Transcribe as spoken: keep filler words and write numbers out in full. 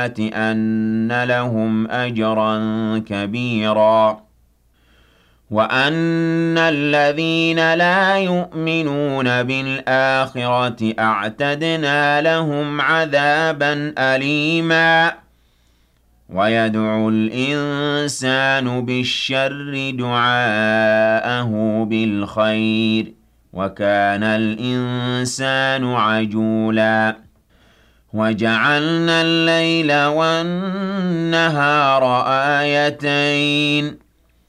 أَنَّ لَهُمْ أَجْرًا كَبِيرًا وَأَنَّ الَّذِينَ لَا يُؤْمِنُونَ بِالْآخِرَةِ أَعْتَدْنَا لَهُمْ عَذَابًا أَلِيمًا وَيَدْعُ الْإِنسَانُ بِالشَّرِّ دُعَاءَهُ بِالْخَيْرِ وَكَانَ الْإِنسَانُ عَجُولًا وَجَعَلْنَا اللَّيْلَ وَالنَّهَارَ آيَتَيْنِ